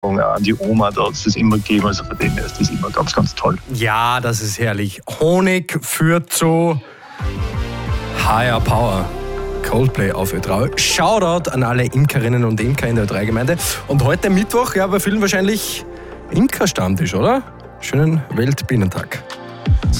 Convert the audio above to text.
an die Oma, da hat es das immer gegeben, also von dem her ist das immer ganz, ganz toll. Ja, das ist herrlich. Honig führt zu Higher Power. Coldplay auf Ö3. Shoutout an alle Imkerinnen und Imker in der Ö3-Gemeinde. Und heute Mittwoch, ja, bei vielen wahrscheinlich Imkerstammtisch, oder? Schönen Weltbienentag.